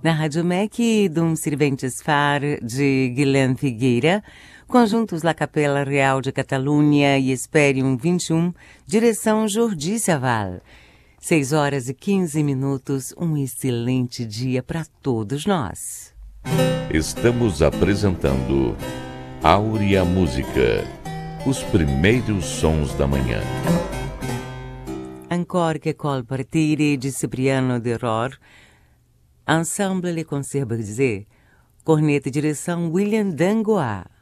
Na Rádio MEC, Dum Sirventes Far, de Guilherme Figueira, conjuntos La Capela Real de Catalunha e Esperium 21, direção Jordi Saval. 6h15, um excelente dia para todos nós. Estamos apresentando Áurea Música, os primeiros sons da manhã. Encore que col partire de Cipriano de Ror, Ensemble Le Concerts, corneta e direção William Dangoa.